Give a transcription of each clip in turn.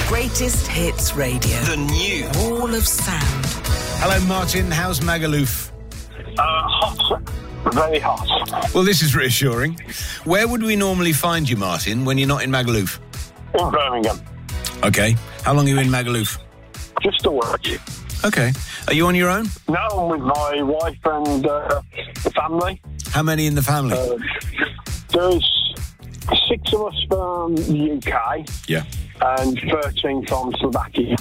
Greatest Hits Radio. The new Wall of Sound. Hello, Martin. How's Magaluf? Hot. Very hot. Well, this is reassuring. Where would we normally find you, Martin, when you're not in Magaluf? In Birmingham. Okay. How long are you in Magaluf? Just to work. Okay. Are you on your own? No, I'm with my wife and the family. How many in the family? There's 6 of us from the UK. Yeah. And 13 from Slovakia.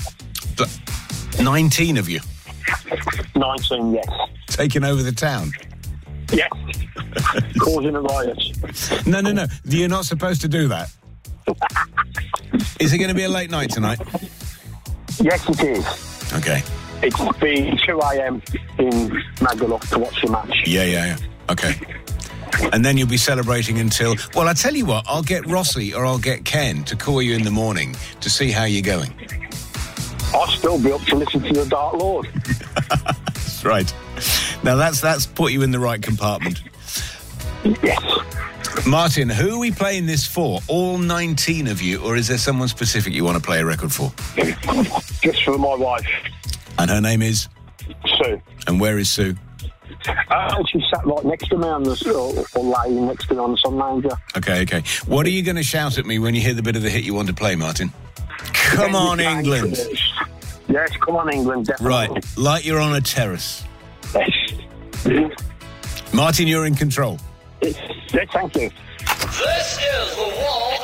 19 of you? 19, yes. Taking over the town? Yes. Causing a riot. No. You're not supposed to do that. Is it going to be a late night tonight? Yes, it is. Okay. It'll be 2 a.m. in Magaluf to watch the match. Yeah. Okay. And then you'll be celebrating until... Well, I tell you what, I'll get Rossi or I'll get Ken to call you in the morning to see how you're going. I'll still be up to listen to the Dark Lord. That's right. Now, that's put you in the right compartment. Yes. Martin, who are we playing this for? All 19 of you, or is there someone specific you want to play a record for? Just for my wife. And her name is? Sue. And where is Sue? She sat right next to me on the, or laying next to me on the sun lounger. Okay. What are you going to shout at me when you hear the bit of the hit you want to play, Martin? Come on, England. Yes, come on, England, definitely. Right, like you're on a terrace. Yes. Martin, you're in control. Yes, thank you. This is the Wall